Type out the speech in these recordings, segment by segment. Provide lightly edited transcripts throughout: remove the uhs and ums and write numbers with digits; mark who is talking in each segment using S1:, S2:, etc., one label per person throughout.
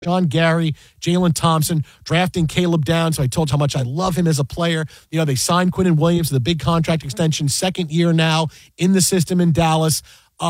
S1: Sean Gary, Jalen Thompson, drafting Caleb Downs. So I told you how much I love him as a player. You know, they signed Quinnen Williams to the big contract extension, second year now in the system in Dallas.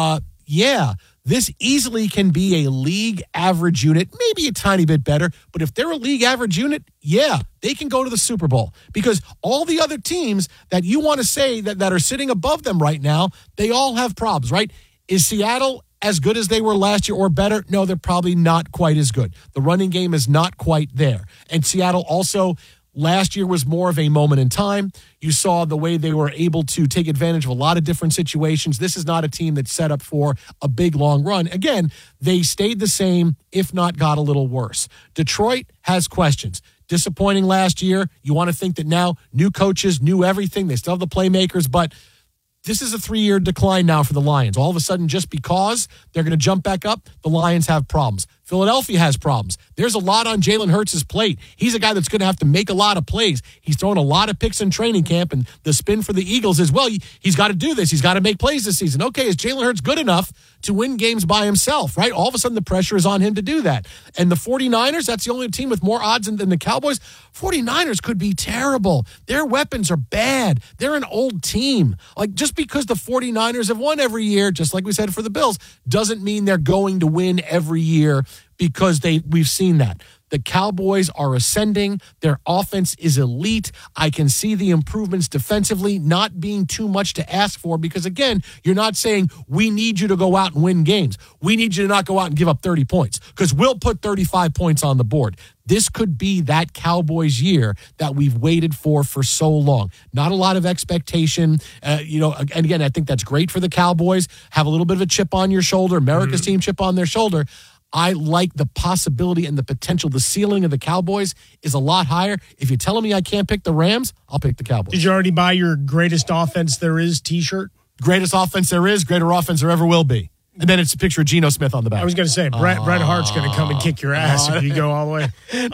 S1: This easily can be a league average unit, maybe a tiny bit better. But if they're a league average unit, they can go to the Super Bowl, because all the other teams that you want to say that are sitting above them right now, they all have problems, right? Is Seattle as good as they were last year or better? No, they're probably not quite as good. The running game is not quite there. And Seattle also last year was more of a moment in time. You saw the way they were able to take advantage of a lot of different situations. This is not a team that's set up for a big, long run. Again, they stayed the same, if not got a little worse. Detroit has questions. Disappointing last year. You want to think that now new coaches, new everything. They still have the playmakers, but this is a 3-year decline now for the Lions. All of a sudden, just because they're going to jump back up, the Lions have problems. Philadelphia has problems. There's a lot on Jalen Hurts' plate. He's a guy that's going to have to make a lot of plays. He's throwing a lot of picks in training camp, and the spin for the Eagles is, well, he's got to do this. He's got to make plays this season. Okay, is Jalen Hurts good enough to win games by himself, right? All of a sudden, the pressure is on him to do that. And the 49ers, that's the only team with more odds than the Cowboys. 49ers could be terrible. Their weapons are bad. They're an old team. Like, just because the 49ers have won every year, just like we said for the Bills, doesn't mean they're going to win every year, because we've seen that. The Cowboys are ascending. Their offense is elite. I can see the improvements defensively not being too much to ask for, because, again, you're not saying we need you to go out and win games. We need you to not go out and give up 30 points, because we'll put 35 points on the board. This could be that Cowboys year that we've waited for so long. Not a lot of expectation. And again, I think that's great for the Cowboys. Have a little bit of a chip on your shoulder. America's team chip on their shoulder. I like the possibility and the potential. The ceiling of the Cowboys is a lot higher. If you're telling me I can't pick the Rams, I'll pick the Cowboys.
S2: Did you already buy your greatest offense there is t-shirt?
S1: Greatest offense there is, greater offense there ever will be. And then it's a picture of Geno Smith on the back.
S2: I was going to say, Bret Hart's going to come and kick your ass if you go all the way.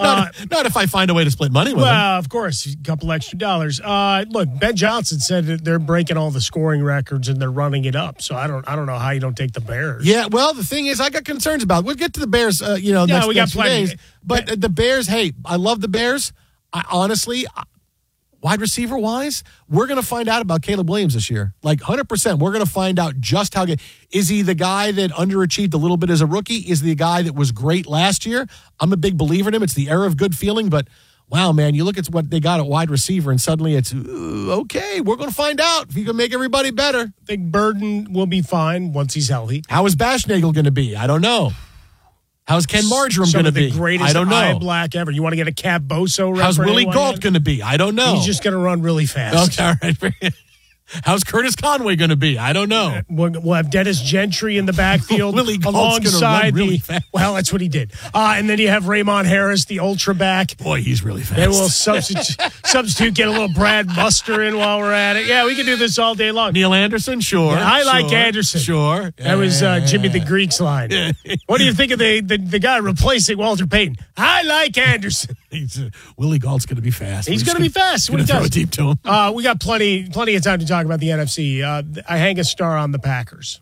S1: Not if I find a way to split money with him.
S2: Well, of course, a couple extra dollars. Look, Ben Johnson said that they're breaking all the scoring records and they're running it up. So I don't know how you don't take the Bears.
S1: Yeah, well, the thing is, I got concerns about it. We'll get to the Bears, next few days. But the Bears, hey, I love the Bears. Honestly, wide receiver-wise, we're going to find out about Caleb Williams this year. Like, 100%. We're going to find out just how good. Is he the guy that underachieved a little bit as a rookie? Is he the guy that was great last year? I'm a big believer in him. It's the era of good feeling. But, wow, man, you look at what they got at wide receiver, and suddenly it's, okay, we're going to find out if he can make everybody better.
S2: I think Burden will be fine once he's healthy.
S1: How is Bashnagel going to be? I don't know. How's Ken Marjoram going to be?
S2: Greatest
S1: I don't know.
S2: eye black ever. You want to get a Cab Boso?
S1: How's Willie Gault going to be? I don't know.
S2: He's just going to run really fast.
S1: Okay, all right. How's Curtis Conway going to be? I don't know.
S2: We'll have Dennis Gentry in the backfield alongside
S1: really fast.
S2: Well, that's what he did. And then you have Raymond Harris, the ultra back.
S1: Boy, he's really fast.
S2: And we'll substitute, get a little Brad Buster in while we're at it. Yeah, we can do this all day long.
S1: Neil Anderson, sure.
S2: Yeah, I like Anderson.
S1: Sure.
S2: That was Jimmy the Greek's line. What do you think of the guy replacing Walter Payton? I like Anderson.
S1: Willie Gault's going to be fast.
S2: He's going to be fast.
S1: Going to throw it deep to him.
S2: We got plenty of time to talk about the NFC. I hang a star on the Packers.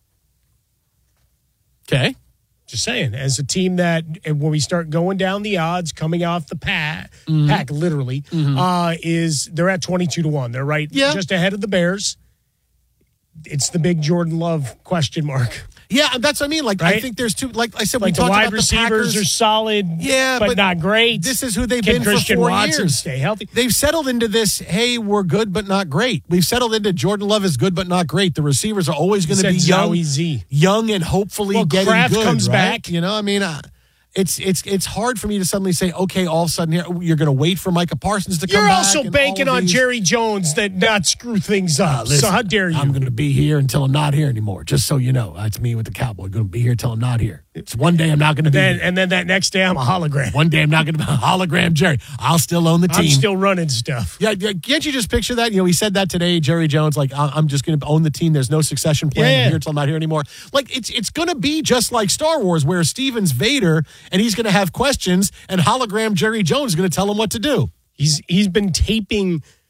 S1: Okay.
S2: Just saying, as a team that when we start going down the odds, coming off the pack literally, they're at 22-1. They're right just ahead of the Bears. It's the big Jordan Love question mark.
S1: Yeah, that's what I mean. Like, right? I think there's two. Like I said, we talked
S2: the wide
S1: about
S2: receivers
S1: the
S2: are solid, but not great.
S1: This is who they've been
S2: Christian
S1: for 4
S2: Watson
S1: years.
S2: Stay healthy.
S1: They've settled into this. Hey, we're good, but not great. We've settled into Jordan Love is good, but not great. The receivers are always going to be young and hopefully getting
S2: Kraft
S1: good.
S2: Comes
S1: right?
S2: back.
S1: You know, I mean. It's hard for me to suddenly say, okay, all of a sudden here you're going to wait for Micah Parsons to come back.
S2: You're also banking on Jerry Jones that not screw things up.
S1: Listen,
S2: so how dare you?
S1: I'm going to be here until I'm not here anymore. Just so you know, that's me with the Cowboy. Going to be here until I'm not here. It's one day I'm not going to be here.
S2: And then that next day I'm a hologram.
S1: One day I'm not going to be a hologram Jerry. I'll still own the team.
S2: I'm still running stuff.
S1: Yeah, can't you just picture that? You know, he said that today, Jerry Jones, like, I'm just going to own the team. There's no succession plan. I'm here until I'm not here anymore. Like, it's going to be just like Star Wars, where Steven's Vader, and he's going to have questions, and hologram Jerry Jones is going to tell him what to do.
S2: He's been taping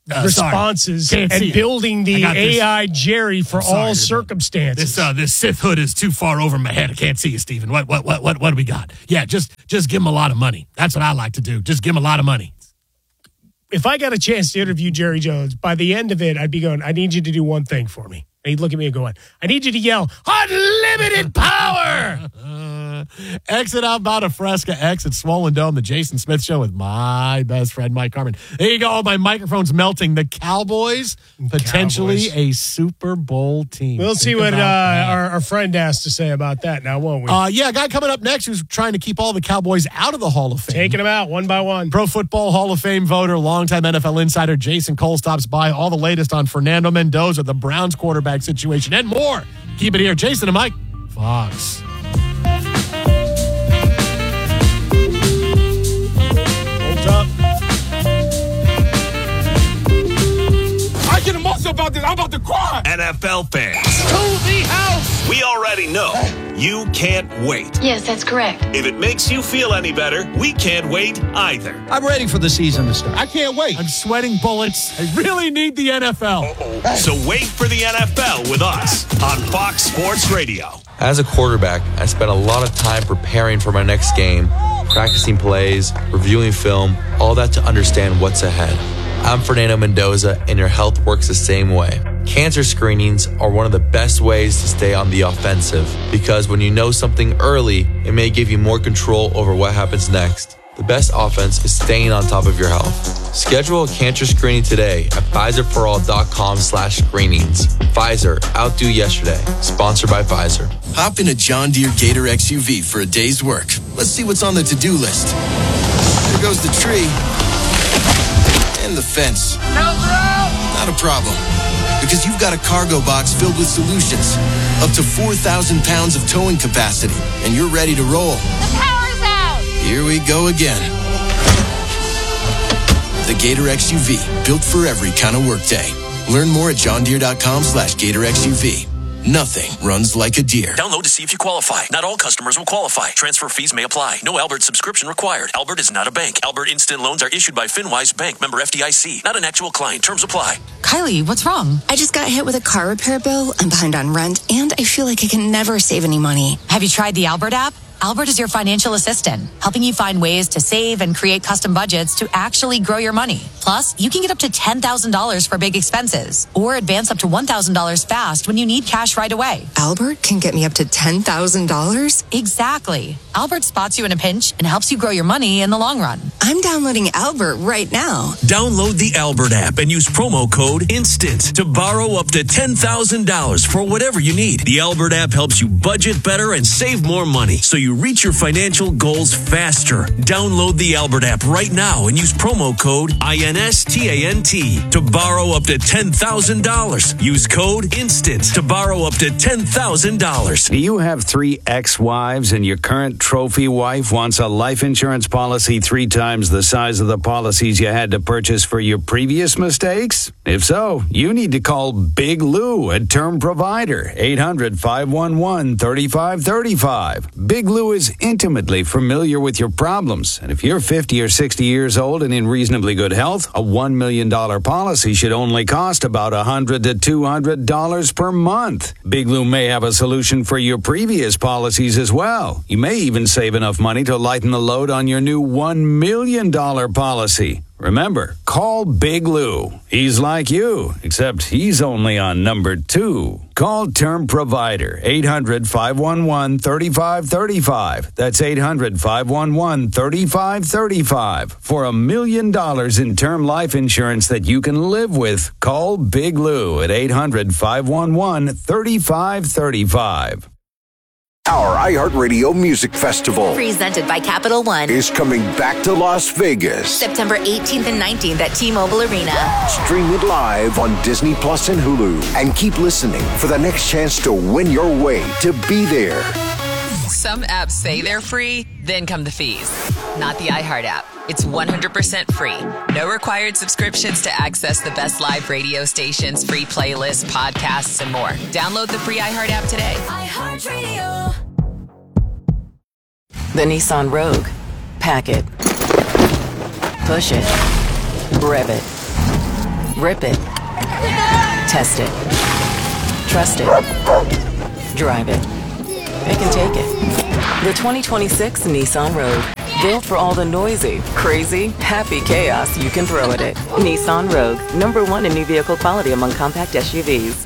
S2: responses and building the AI Jerry for all circumstances.
S1: This Sith hood is too far over my head. I can't see you, Steven. What do we got? Yeah, just give him a lot of money. That's what I like to do. Just give him a lot of money.
S2: If I got a chance to interview Jerry Jones, by the end of it, I'd be going, I need you to do one thing for me. And he'd look at me and go, I need you to yell, unlimited power!
S1: Exit Outbound of Fresca, exit Swollen Dome, the Jason Smith Show with my best friend, Mike Carmen. There you go. My microphone's melting. The Cowboys, potentially a Super Bowl team.
S2: We'll see what our friend has to say about that now, won't we?
S1: A guy coming up next who's trying to keep all the Cowboys out of the Hall of Fame.
S2: Taking them out one by one.
S1: Pro Football Hall of Fame voter, longtime NFL insider Jason Cole stops by. All the latest on Fernando Mendoza, the Browns quarterback situation, and more. Keep it here. Jason and Mike, Fox.
S3: I get emotional about this. I'm about to cry.
S4: NFL fans.
S3: To the house.
S4: We already know you can't wait.
S5: Yes, that's correct.
S4: If it makes you feel any better, we can't wait either.
S6: I'm ready for the season to start.
S3: I can't wait.
S1: I'm sweating bullets. I really need the NFL.
S4: So wait for the NFL with us on Fox Sports Radio.
S7: As a quarterback, I spent a lot of time preparing for my next game, practicing plays, reviewing film, all that to understand what's ahead. I'm Fernando Mendoza, and your health works the same way. Cancer screenings are one of the best ways to stay on the offensive because when you know something early, it may give you more control over what happens next. The best offense is staying on top of your health. Schedule a cancer screening today at PfizerForAll.com/screenings. Pfizer, outdo yesterday. Sponsored by Pfizer.
S8: Hop in a John Deere Gator XUV for a day's work. Let's see what's on the to-do list. There goes the tree. And the fence. Not a problem. Because you've got a cargo box filled with solutions. Up to 4,000 pounds of towing capacity. And you're ready to roll.
S5: The power's out!
S8: Here we go again. The Gator XUV. Built for every kind of workday. Learn more at johndeere.com/Gator XUV. Nothing runs like a deer.
S9: Download to see if you qualify. Not all customers will qualify. Transfer fees may apply. No Albert subscription required. Albert is not a bank. Albert Instant Loans are issued by FinWise Bank, member FDIC. Not an actual client. Terms apply.
S10: Kylie, what's wrong?
S11: I just got hit with a car repair bill. I'm behind on rent, and I feel like I can never save any money.
S10: Have you tried the Albert app? Albert is your financial assistant, helping you find ways to save and create custom budgets to actually grow your money. Plus, you can get up to $10,000 for big expenses or advance up to $1,000 fast when you need cash right away.
S11: Albert can get me up to $10,000?
S10: Exactly. Albert spots you in a pinch and helps you grow your money in the long run.
S11: I'm downloading Albert right now.
S9: Download the Albert app and use promo code INSTANT to borrow up to $10,000 for whatever you need. The Albert app helps you budget better and save more money so you reach your financial goals faster. Download the Albert app right now and use promo code INSTANT to borrow up to $10,000. Use code INSTANT to borrow up to $10,000.
S12: Do you have 3 ex-wives and your current trophy wife wants a life insurance policy 3 times the size of the policies you had to purchase for your previous mistakes? If so, you need to call Big Lou at Term Provider, 800-511-3535. Big Lou is intimately familiar with your problems, and if you're 50 or 60 years old and in reasonably good health, a $1 million policy should only cost about $100 to $200 per month. Big Lou may have a solution for your previous policies as well. You may even save enough money to lighten the load on your new $1 million policy. Remember, call Big Lou. He's like you, except he's only on number 2. Call Term Provider, 800-511-3535. That's 800-511-3535. For $1 million in term life insurance that you can live with, call Big Lou at 800-511-3535.
S13: Our iHeartRadio Music Festival,
S14: presented by Capital One,
S13: is coming back to Las Vegas.
S14: September 18th and 19th at T-Mobile Arena.
S13: Stream it live on Disney Plus and Hulu. And keep listening for the next chance to win your way to be there.
S15: Some apps say they're free, then come the fees. Not the iHeart app. It's 100% free. No required subscriptions to access the best live radio stations, free playlists, podcasts, and more. Download the free iHeart app today.
S14: iHeartRadio.
S16: The Nissan Rogue. Pack it. Push it. Rev it.
S15: Rip it. Test it. Trust it. Drive it. It can take it. The 2026 Nissan Rogue. Built for all the noisy, crazy, happy chaos you can throw at it. Nissan Rogue. #1 in new vehicle quality among compact SUVs.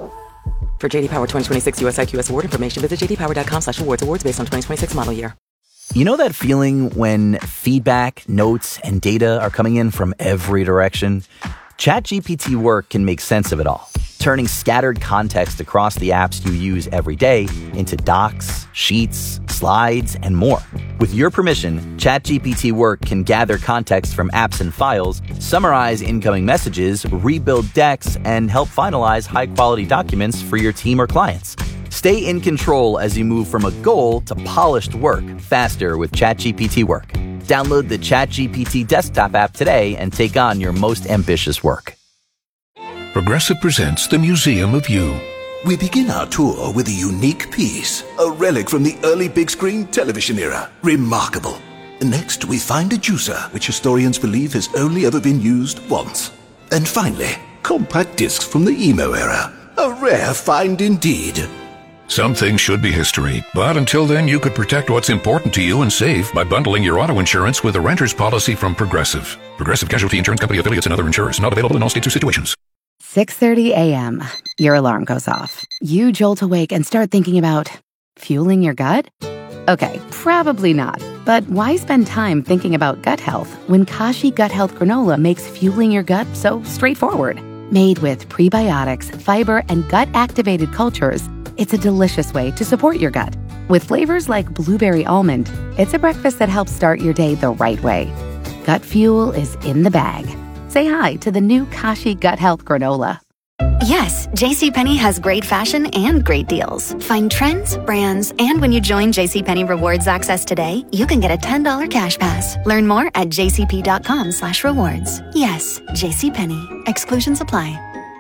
S15: For JD Power 2026 US IQS award information, visit jdpower.com/awards. Awards based on 2026 model year.
S6: You know that feeling when feedback, notes, and data are coming in from every direction? ChatGPT Work can make sense of it all, turning scattered context across the apps you use every day into docs, sheets, slides, and more. With your permission, ChatGPT Work can gather context from apps and files, summarize incoming messages, rebuild decks, and help finalize high-quality documents for your team or clients. Stay in control as you move from a goal to polished work faster with ChatGPT Work. Download the ChatGPT desktop app today and take on your most ambitious work.
S16: Progressive presents the Museum of You.
S17: We begin our tour with a unique piece, a relic from the early big screen television era. Remarkable. Next, we find a juicer, which historians believe has only ever been used once. And finally, compact discs from the emo era. A rare find indeed.
S16: Some things should be history, but until then, you could protect what's important to you and save by bundling your auto insurance with a renter's policy from Progressive. Progressive Casualty Insurance Company affiliates and other insurers. Not available in all states or situations.
S18: 6:30 a.m. Your alarm goes off. You jolt awake and start thinking about fueling your gut? Okay, probably not. But why spend time thinking about gut health when Kashi Gut Health Granola makes fueling your gut so straightforward? Made with prebiotics, fiber, and gut-activated cultures, it's a delicious way to support your gut. With flavors like blueberry almond, it's a breakfast that helps start your day the right way. Gut fuel is in the bag. Say hi to the new Kashi Gut Health Granola.
S19: Yes, JCPenney has great fashion and great deals. Find trends, brands, and when you join JCPenney Rewards Access today, you can get a $10 cash pass. Learn more at jcp.com/rewards. Yes, JCPenney. Exclusions apply.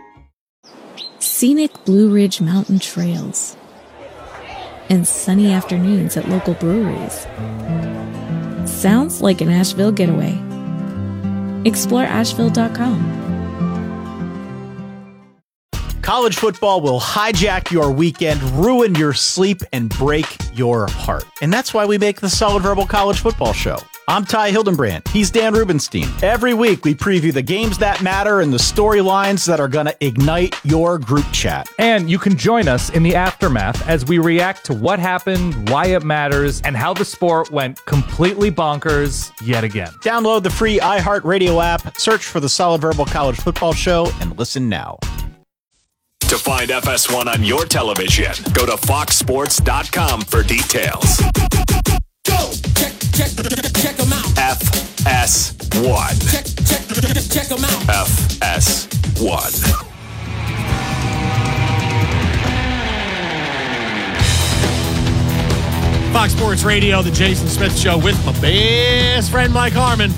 S20: Scenic Blue Ridge Mountain trails and sunny afternoons at local breweries. Sounds like an Asheville getaway. Explore Asheville.com.
S21: College football will hijack your weekend, ruin your sleep, and break your heart. And that's why we make the Solid Verbal College Football Show. I'm Ty Hildenbrand. He's Dan Rubenstein. Every week, we preview the games that matter and the storylines that are going to ignite your group chat.
S22: And you can join us in the aftermath as we react to what happened, why it matters, and how the sport went completely bonkers yet again.
S21: Download the free iHeartRadio app, search for the Solid Verbal College Football Show, and listen now.
S4: To find FS1 on your television, go to foxsports.com for details.
S3: Go! Check them out.
S4: FS1.
S3: Check them out.
S4: FS1.
S1: Fox Sports Radio, the Jason Smith Show with my best friend Mike Harmon.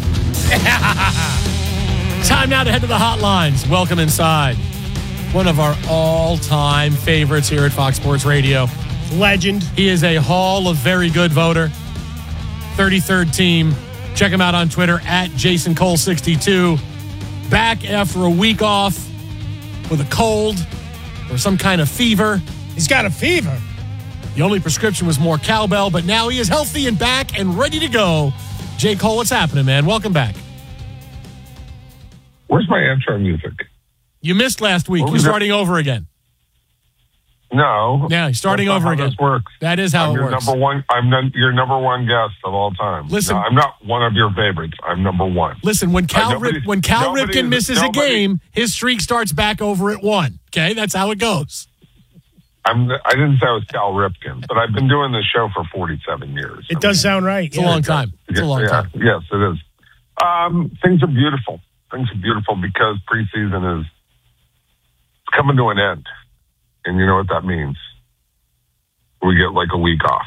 S1: Time now to head to the hotlines. Welcome inside. One of our all-time favorites here at Fox Sports Radio.
S2: Legend.
S1: He is a Hall of Very Good voter. 33rd team. Check him out on Twitter at JasonCole62. Back after a week off with a cold or some kind of fever.
S2: He's got a fever.
S1: The only prescription was more cowbell, but now he is healthy and back and ready to go. J. Cole, what's happening, man? Welcome back.
S23: Where's my intro music?
S1: You missed last week. You're starting over again.
S23: No.
S1: Yeah, you're starting over again.
S23: This works.
S1: That is how it works.
S23: I'm your number one guest of all time.
S1: Listen,
S23: no, I'm not one of your favorites. I'm number one.
S1: Listen, when Cal Ripken misses a game, his streak starts back over at 1. Okay, that's how it goes.
S23: I didn't say I was Cal Ripken, but I've been doing this show for 47 years.
S2: It does sound right.
S1: It's a long time. It's a long time.
S23: Yes, it is. Things are beautiful. Things are beautiful because preseason is coming to an end. And you know what that means? We get like a week off.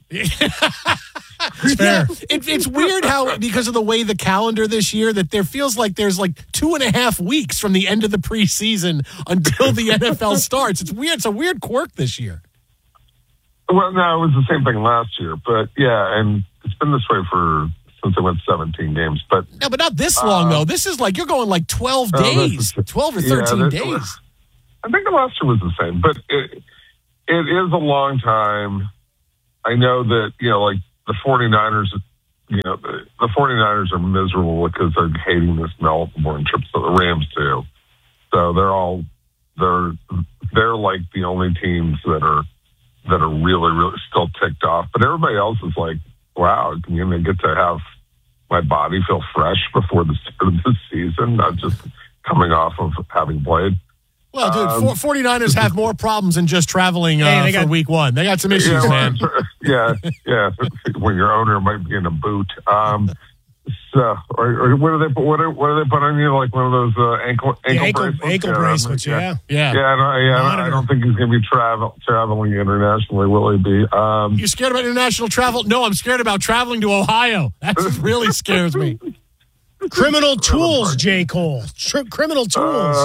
S1: It's fair. It's weird how, because of the way the calendar this year, that there feels like there's like 2.5 weeks from the end of the preseason until the NFL starts. It's weird. It's a weird quirk this year.
S23: Well, no, it was the same thing last year. But yeah, and it's been this way since they went 17 games. But
S1: no, but not this long though. This is like you're going like 12 days, 12 or 13 days.
S23: I think the last year was the same, but it is a long time. I know that, like the 49ers, the 49ers are miserable because they're hating this Melbourne trip. So the Rams too. So they're like the only teams that are really, really still ticked off. But everybody else is like, wow, I get to have my body feel fresh before the start of the season, not just coming off of having played.
S1: Well, dude, 49ers have more problems than just traveling for week one. They got some issues, man.
S23: Yeah. When your owner might be in a boot. Or what do they put? What do they put on you? Like one of those ankle bracelets?
S2: Ankle bracelets, yeah.
S23: I don't think he's going to be traveling internationally. Will he be?
S1: You scared about international travel? No, I'm scared about traveling to Ohio. That really scares me.
S2: Criminal tools, J. Cole. Criminal tools.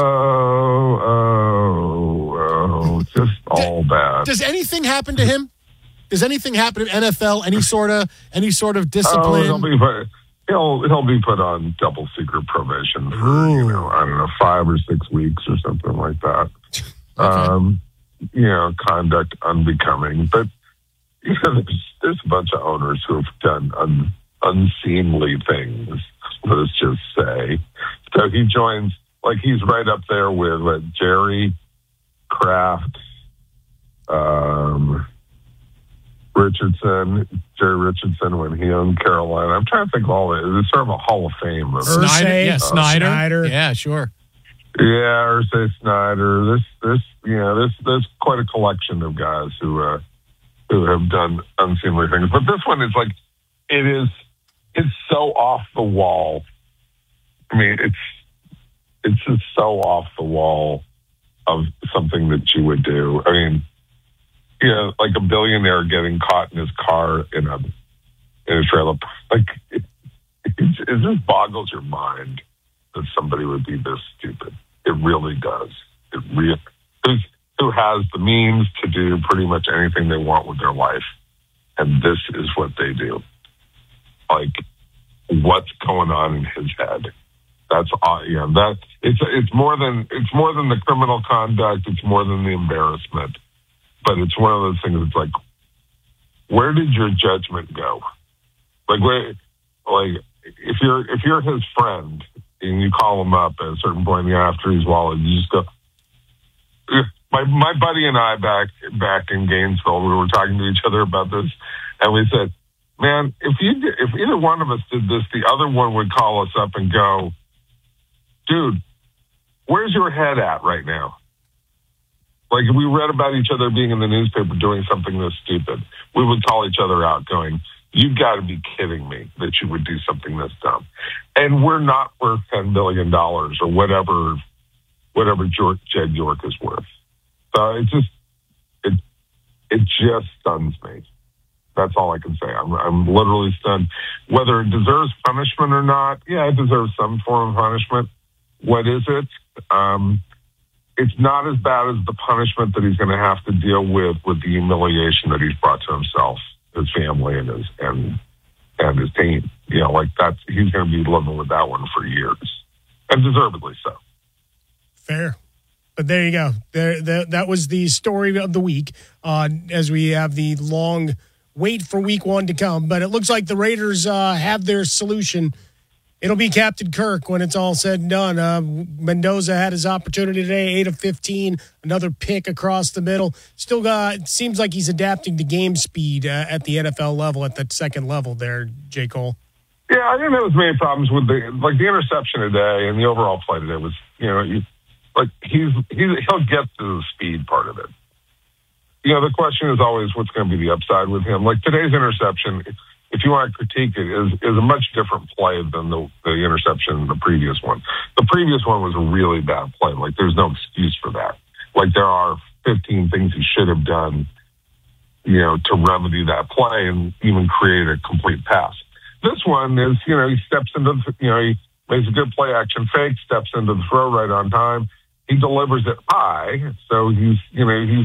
S23: Just all bad.
S1: Does anything happen to him? Does anything happen to NFL? Any sort of discipline?
S23: He'll be put on double secret probation for I don't know 5 or 6 weeks or something like that. Okay. Conduct unbecoming. But there's a bunch of owners who have done unseemly things. Let's just say. So he joins, like he's right up there with Jerry Kraft, Jerry Richardson when he owned Carolina. I'm trying to think of all it. It's sort of a Hall of Fame.
S1: Snyder. Yeah, sure.
S23: Yeah, Irsay Snyder. There's quite a collection of guys who have done unseemly things. But this one is like, it's so off the wall. I mean, it's just so off the wall of something that you would do. I mean, like a billionaire getting caught in his car in a trailer. Like, it just boggles your mind that somebody would be this stupid. It really does. Who has the means to do pretty much anything they want with their life, and this is what they do. Like, what's going on in his head? That's it's more than the criminal conduct. It's more than the embarrassment. But it's one of those things. It's like, where did your judgment go? If you're his friend and you call him up at a certain point after he's wallet, you just go. My buddy and I back in Gainesville, we were talking to each other about this, and we said, man, if either one of us did this, the other one would call us up and go, dude, where's your head at right now? Like, if we read about each other being in the newspaper doing something this stupid, we would call each other out going, you've got to be kidding me that you would do something this dumb. And we're not worth $10 billion or whatever Jed York is worth. So it just stuns me. That's all I can say. I'm literally stunned. Whether it deserves punishment or not, yeah, it deserves some form of punishment. What is it? It's not as bad as the punishment that he's going to have to deal with the humiliation that he's brought to himself, his family, and his team. He's going to be living with that one for years, and deservedly so.
S2: Fair. But there you go. That was the story of the week. As we have the long wait for week one to come, but it looks like the Raiders have their solution. It'll be Captain Kirk when it's all said and done. Mendoza had his opportunity today, 8 of 15, another pick across the middle. Still it seems like he's adapting to game speed at the NFL level, at that second level there, J. Cole.
S23: Yeah, I didn't have as many problems with the interception today and the overall play today was, he'll get to the speed part of it. The question is always what's going to be the upside with him. Like today's interception, if you want to critique it, is a much different play than the interception in the previous one. The previous one was a really bad play. Like, there's no excuse for that. Like, there are 15 things he should have done, to remedy that play and even create a complete pass. This one is, he steps into, he makes a good play action fake, steps into the throw right on time. He delivers it high, so he's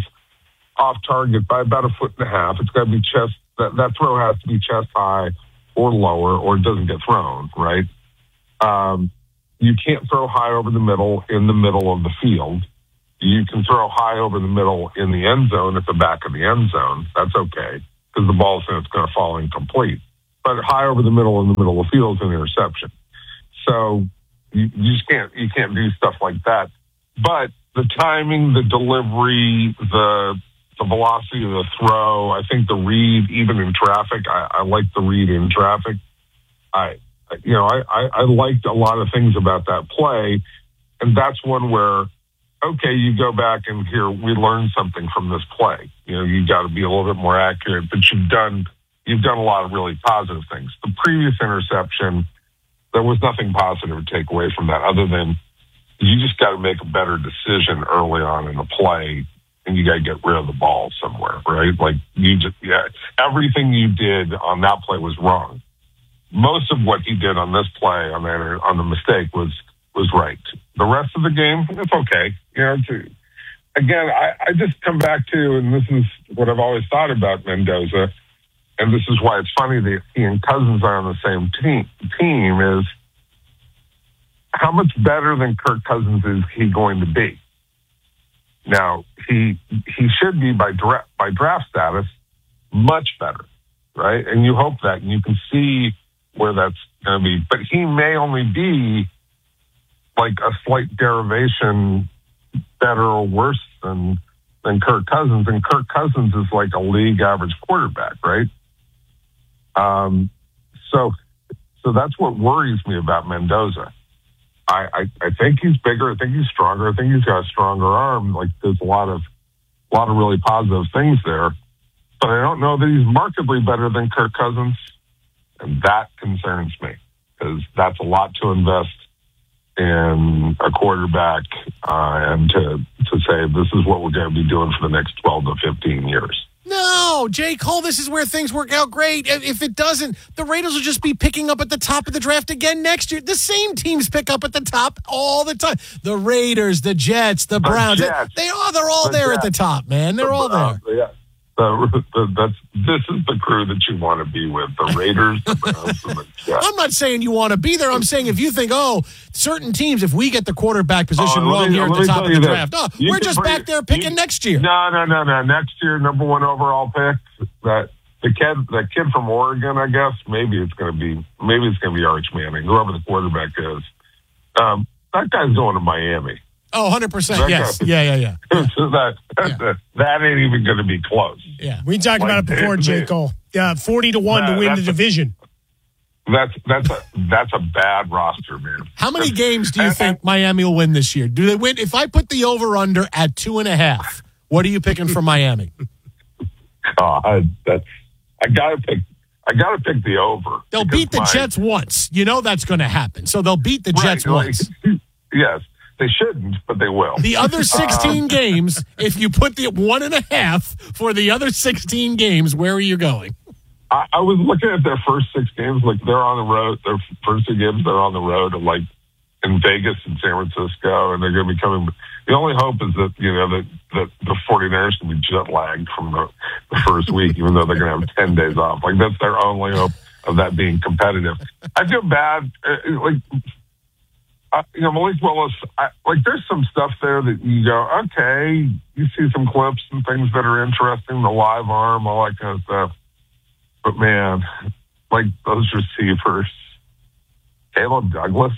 S23: off target by about 1.5 feet. It's got to be chest. That throw has to be chest high or lower, or it doesn't get thrown, right? You can't throw high over the middle in the middle of the field. You can throw high over the middle in the end zone at the back of the end zone. That's okay, because the ball's going to fall incomplete. But high over the middle in the middle of the field is an interception. So you just can't do stuff like that. But the timing, the delivery, the velocity of the throw, I think the read, even in traffic, I like the read in traffic. I liked a lot of things about that play, and that's one where, okay, you go back and here we learned something from this play. You got to be a little bit more accurate, but you've done a lot of really positive things. The previous interception, there was nothing positive to take away from that other than you just got to make a better decision early on in the play, and you got to get rid of the ball somewhere, right? Like everything you did on that play was wrong. Most of what he did on this play, on the mistake, was right. The rest of the game, it's okay. Again, I just come back to, and this is what I've always thought about Mendoza, and this is why it's funny that he and Cousins are on the same team is how much better than Kirk Cousins is he going to be? Now, he should be by draft status much better, right? And you hope that, and you can see where that's going to be. But he may only be like a slight derivation better or worse than Kirk Cousins. And Kirk Cousins is like a league average quarterback, right? So that's what worries me about Mendoza. I think he's bigger. I think he's stronger. I think he's got a stronger arm. Like there's a lot of really positive things there, but I don't know that he's markedly better than Kirk Cousins, and that concerns me because that's a lot to invest in a quarterback and to say this is what we're going to be doing for the next 12 to 15 years.
S1: No, J. Cole, this is where things work out great. If it doesn't, the Raiders will just be picking up at the top of the draft again next year. The same teams pick up at the top all the time. The Raiders, the Jets, the Browns. They're all there at the top, man. They're all there.
S23: Yeah. This is the crew that you want to be with, the Raiders, the Browns, and the Jets.
S1: I'm not saying you want to be there. I'm saying if you think, certain teams, if we get the quarterback position wrong here at the top of the draft, we're just back there picking next year.
S23: No. Next year, number 1 overall pick, that kid from Oregon, I guess, maybe it's going to be Arch Manning, whoever the quarterback is. That guy's going to Miami.
S1: Oh, 100%. Yes. Yeah.
S23: So that ain't even going to be close.
S2: Yeah. We talked about it before, J. Cole. 40-1 to win the division.
S23: That's a bad roster, man.
S1: How many games do you think Miami will win this year? Do they win? If I put the over-under at 2.5, what are you picking for Miami?
S23: God, I gotta pick the over.
S1: They'll beat the Jets once. You know that's going to happen. So they'll beat the Jets once.
S23: Yes. They shouldn't, but they will.
S1: The other 16 games, if you put the 1.5 for the other 16 games, where are you going?
S23: I was looking at their first 6 games. Like they're on the road. Their first 2 games, they're on the road, and like in Vegas and San Francisco, and they're going to be coming. The only hope is that that the 49ers can be jet lagged from the first week, even though they're going to have 10 days off. Like that's their only hope of that being competitive. I feel bad. Malik Willis, there's some stuff there that you go, okay, you see some clips and things that are interesting, the live arm, all that kind of stuff. But man, like those receivers, Caleb Douglas,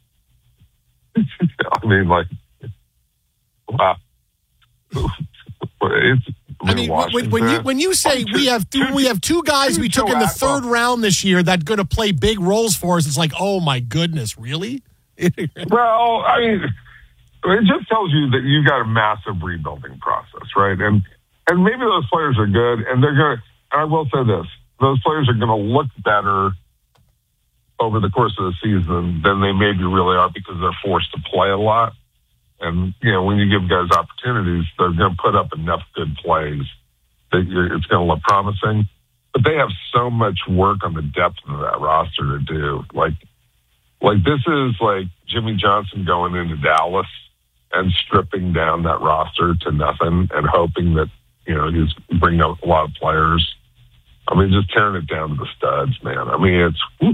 S23: wow.
S1: When you say we have 2 guys we took in the 3rd round this year that going to play big roles for us, it's like, oh my goodness, really?
S23: Well, it just tells you that you got a massive rebuilding process, right? And maybe those players are good, and they're going to. I will say this: those players are going to look better over the course of the season than they maybe really are because they're forced to play a lot. And when you give guys opportunities, they're going to put up enough good plays that it's going to look promising. But they have so much work on the depth of that roster to do, Like this is like Jimmy Johnson going into Dallas and stripping down that roster to nothing and hoping that, he's bringing out a lot of players. I mean, just tearing it down to the studs, man. I mean, it's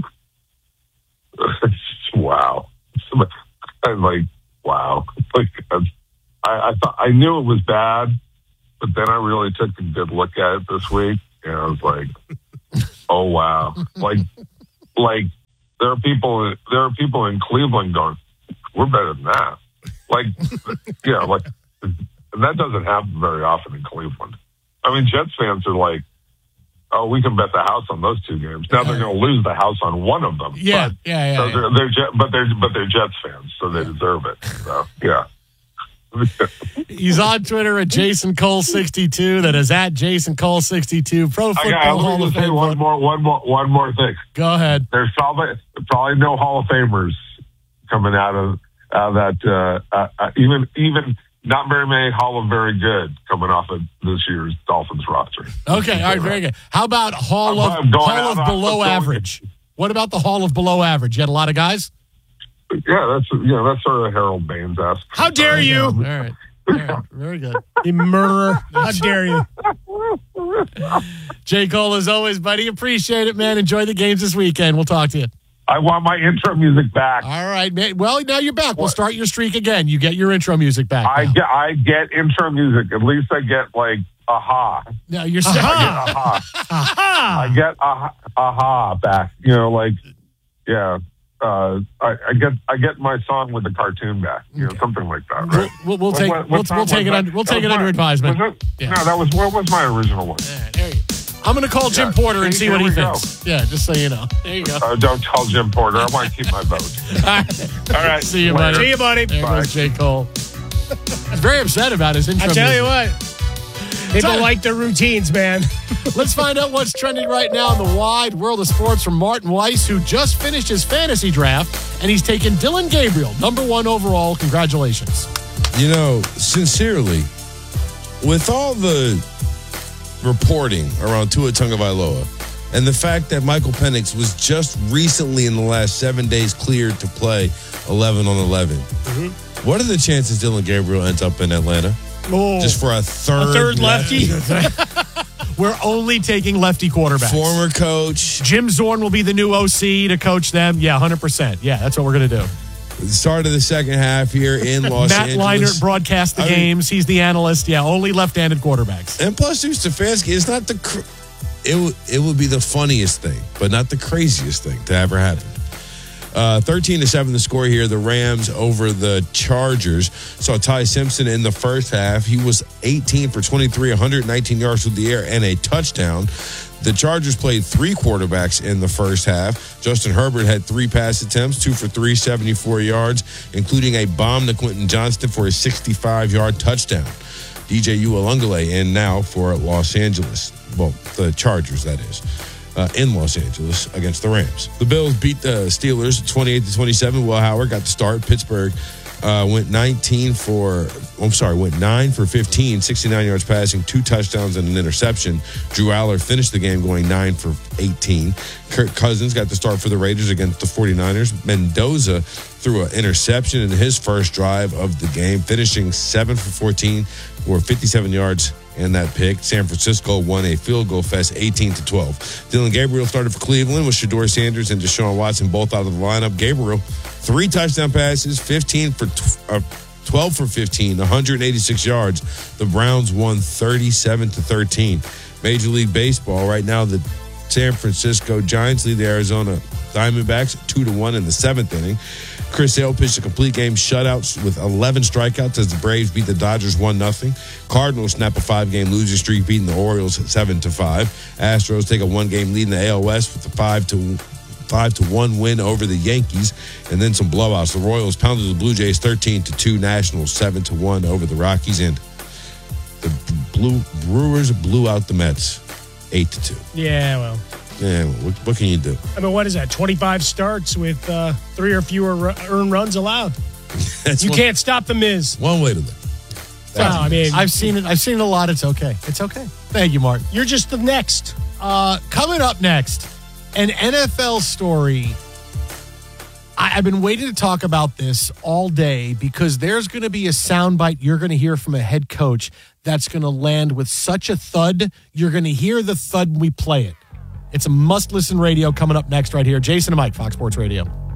S23: wow. I'm like, wow. Like, I thought I knew it was bad, but then I really took a good look at it this week, and I was like, oh wow. Like there are people in Cleveland going, we're better than that. Like, yeah, like, and that doesn't happen very often in Cleveland. I mean, Jets fans are like, oh, we can bet the house on those two games. Now they're going to lose the house on one of them.
S1: Yeah,
S23: but,
S1: yeah.
S23: They're Jets fans, so they deserve it. So, yeah.
S1: He's on Twitter at Jason Cole 62. That is at Jason Cole 62. Pro Football Hall of Fame.
S23: One more thing.
S1: Go ahead.
S23: There's probably no Hall of Famers coming out of that. Even not very many Hall of Very Good coming off of this year's Dolphins roster.
S1: Okay, all right, very good. How about Hall of Below Average? What about the Hall of Below Average? You had a lot of guys?
S23: Yeah, that's sort of Harold Baines-esque.
S2: How dare you?
S1: All right. Very good.
S2: You murderer. How dare you?
S1: J. Cole, as always, buddy. Appreciate it, man. Enjoy the games this weekend. We'll talk to you.
S23: I want my intro music back.
S1: All right, man. Well, now you're back. We'll start your streak again. You get your intro music back.
S23: I get intro music. At least I get like aha.
S1: No, you're
S23: I get aha. I get aha back. You know, like yeah. I get my song with the cartoon back. You know, something like that. Right?
S1: We'll take it under advisement.
S23: Yeah. No, that was what was my original one.
S1: Yeah, there you go. I'm going to call Jim Porter and see what he thinks. Yeah, just so you know. There you go.
S23: Don't call Jim Porter. I want to keep my vote.
S2: All right.
S1: See you, buddy.
S2: See you, buddy.
S1: There goes J. Cole. He's very upset about his intro.
S2: I tell you
S1: music.
S2: what. People like their routines, man.
S1: Let's find out what's trending right now in the wide world of sports from Martin Weiss, who just finished his fantasy draft, and he's taken Dylan Gabriel, #1 overall. Congratulations.
S5: You know, sincerely, with all the reporting around Tua Tagovailoa and the fact that Michael Penix was just recently in the last 7 days cleared to play 11 on 11, what are the chances Dylan Gabriel ends up in Atlanta?
S2: Oh,
S5: just for a third
S2: lefty?
S1: We're only taking lefty quarterbacks.
S5: Former coach.
S1: Jim Zorn will be the new OC to coach them. Yeah, 100%. Yeah, that's what we're going to do.
S5: Start of the second half here in Los Angeles.
S1: Matt Leinart broadcasts the games. He's the analyst. Yeah, only left-handed quarterbacks.
S5: And plus, Stefanski, it's not it would be the funniest thing, but not the craziest thing to ever happen. 13-7 the score here. The Rams over the Chargers. Saw Ty Simpson in the first half. He was 18 for 23, 119 yards through the air and a touchdown. The Chargers played 3 quarterbacks in the first half. Justin Herbert had 3 pass attempts, 2 for 3, 74 yards, including a bomb to Quentin Johnston for a 65-yard touchdown. DJ Uiagalelei in now for Los Angeles. Well, the Chargers, that is. In Los Angeles against the Rams. The Bills beat the Steelers 28-27. Will Howard got the start. Pittsburgh went 9 for 15, 69 yards passing, 2 touchdowns and an interception. Drew Aller finished the game going 9 for 18. Kirk Cousins got the start for the Raiders against the 49ers. Mendoza threw an interception in his first drive of the game, finishing 7 for 14 for 57 yards and that pick. San Francisco won a field goal fest 18-12. Dylan Gabriel started for Cleveland with Shedeur Sanders and Deshaun Watson both out of the lineup. Gabriel, 3 touchdown passes, 12 for 15, 186 yards. The Browns won 37-13. Major League Baseball right now, the San Francisco Giants lead the Arizona Diamondbacks 2-1 in the 7th inning. Chris Sale pitched a complete game shutout with 11 strikeouts as the Braves beat the Dodgers 1-0. Cardinals snap a 5-game losing streak, beating the Orioles 7-5. Astros take a 1-game lead in the AL West with a 5-1 win over the Yankees, and then some blowouts. The Royals pounded the Blue Jays 13-2. Nationals 7-1 over the Rockies, and the Brewers blew out the Mets 8-2.
S2: Yeah, well.
S5: Yeah, what can you do?
S2: I mean, what is that? 25 starts with 3 or fewer earned runs allowed. You can't stop the Miz.
S5: One way to live.
S2: Well, I mean,
S1: I've seen it. I've seen it a lot. It's okay. It's okay. Thank you, Martin.
S2: You're just the next.
S1: Coming up next, an NFL story. I've been waiting to talk about this all day because there's going to be a soundbite you're going to hear from a head coach that's going to land with such a thud. You're going to hear the thud when we play it. It's a must-listen radio coming up next right here. Jason and Mike, Fox Sports Radio.